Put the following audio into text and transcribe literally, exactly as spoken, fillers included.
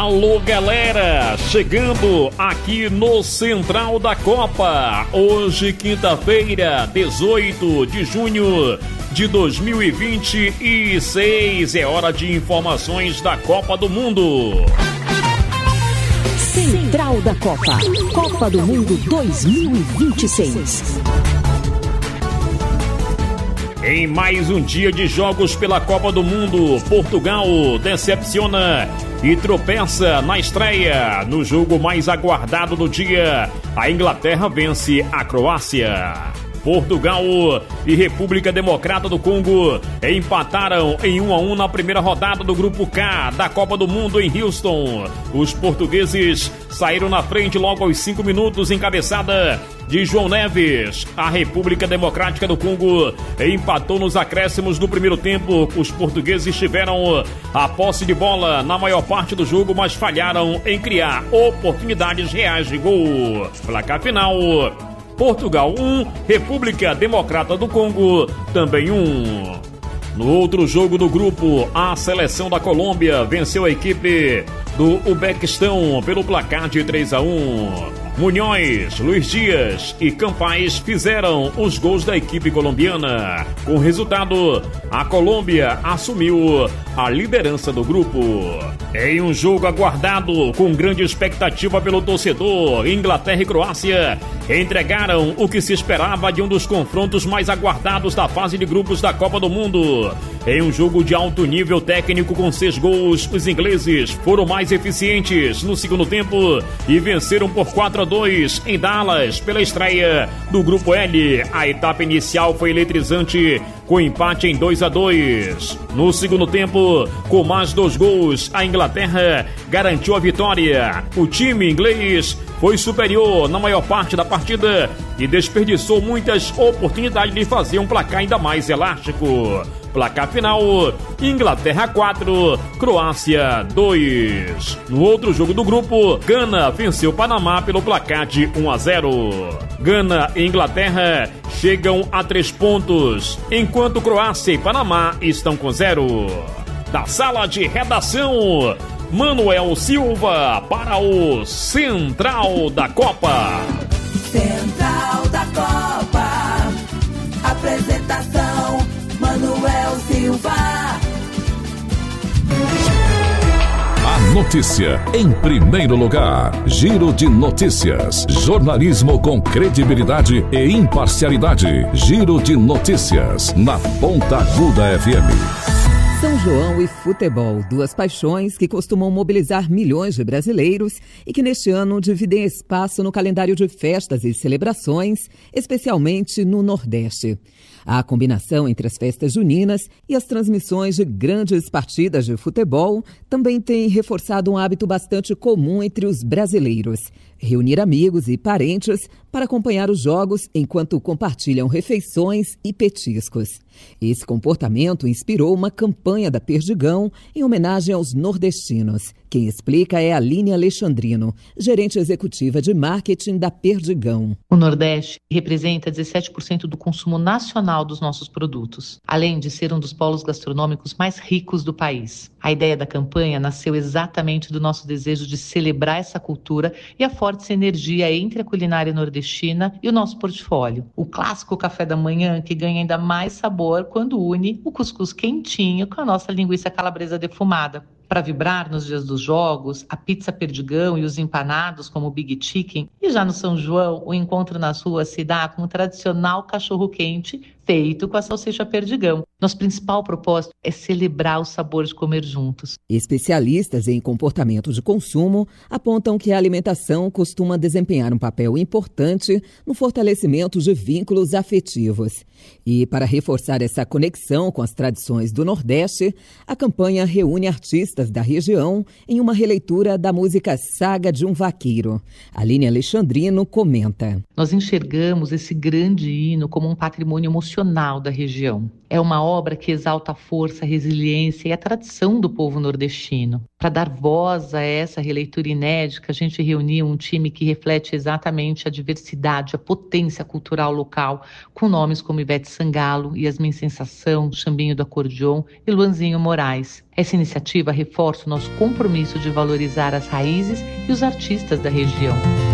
Alô, galera! Chegando aqui no Central da Copa. Hoje, quinta-feira, dezoito de junho de dois mil e vinte e seis. É hora de informações da Copa do Mundo. Central da Copa. Copa do Mundo dois mil e vinte e seis. Em mais um dia de jogos pela Copa do Mundo, Portugal decepciona e tropeça na estreia. No jogo mais aguardado do dia, a Inglaterra vence a Croácia. Portugal e República Democrata do Congo empataram em um a um na primeira rodada do Grupo K da Copa do Mundo em Houston. Os portugueses saíram na frente logo aos cinco minutos, encabeçada de João Neves. A República Democrática do Congo empatou nos acréscimos do primeiro tempo. Os portugueses tiveram a posse de bola na maior parte do jogo, mas falharam em criar oportunidades reais de gol. Placar final: Portugal um, República Democrata do Congo também um. No outro jogo do grupo, a seleção da Colômbia venceu a equipe do Uzbequistão pelo placar de três a um. Munhoz, Luiz Dias e Campaz fizeram os gols da equipe colombiana. Com o resultado, a Colômbia assumiu a liderança do grupo. Em um jogo aguardado com grande expectativa pelo torcedor, Inglaterra e Croácia entregaram o que se esperava de um dos confrontos mais aguardados da fase de grupos da Copa do Mundo. Em um jogo de alto nível técnico com seis gols, os ingleses foram mais eficientes no segundo tempo e venceram por quatro a dois em Dallas pela estreia do Grupo L. A etapa inicial foi eletrizante, com empate em dois a dois. No segundo tempo, com mais dois gols, a Inglaterra garantiu a vitória. O time inglês foi superior na maior parte da partida e desperdiçou muitas oportunidades de fazer um placar ainda mais elástico. Placar final: Inglaterra quatro, Croácia dois. No outro jogo do grupo, Gana venceu o Panamá pelo placar de um a zero. Gana e Inglaterra chegam a três pontos, enquanto Croácia e Panamá estão com zero. Da sala de redação, Manuel Silva para o Central da Copa. Central da Copa. Apresentação: Manuel Silva. A notícia em primeiro lugar. Giro de notícias. Jornalismo com credibilidade e imparcialidade. Giro de notícias na Ponta Aguda F M. São João e futebol, duas paixões que costumam mobilizar milhões de brasileiros e que neste ano dividem espaço no calendário de festas e celebrações, especialmente no Nordeste. A combinação entre as festas juninas e as transmissões de grandes partidas de futebol também tem reforçado um hábito bastante comum entre os brasileiros: reunir amigos e parentes para acompanhar os jogos enquanto compartilham refeições e petiscos. Esse comportamento inspirou uma campanha da Perdigão em homenagem aos nordestinos. Quem explica é a Aline Alexandrino, gerente executiva de marketing da Perdigão. O Nordeste representa dezessete por cento do consumo nacional dos nossos produtos, além de ser um dos polos gastronômicos mais ricos do país. A ideia da campanha nasceu exatamente do nosso desejo de celebrar essa cultura e a forte sinergia entre a culinária nordestina e o nosso portfólio. O clássico café da manhã que ganha ainda mais sabor quando une o cuscuz quentinho com a nossa linguiça calabresa defumada. Para vibrar nos dias dos jogos, a pizza Perdigão e os empanados como o Big Chicken. E já no São João, o encontro nas ruas se dá com o tradicional cachorro-quente feito com a salsicha Perdigão. Nosso principal propósito é celebrar o sabor de comer juntos. Especialistas em comportamento de consumo apontam que a alimentação costuma desempenhar um papel importante no fortalecimento de vínculos afetivos. E para reforçar essa conexão com as tradições do Nordeste, a campanha reúne artistas da região em uma releitura da música Saga de um Vaqueiro. Aline Alexandrino comenta: Nós enxergamos esse grande hino como um patrimônio emocional da região. É uma obra que exalta a força, a resiliência e a tradição do povo nordestino. Para dar voz a essa releitura inédita, a gente reuniu um time que reflete exatamente a diversidade, a potência cultural local, com nomes como Ivete Sangalo, Yasmin Sensação, Xambinho do Acordeon e Luanzinho Moraes. Essa iniciativa reforça o nosso compromisso de valorizar as raízes e os artistas da região.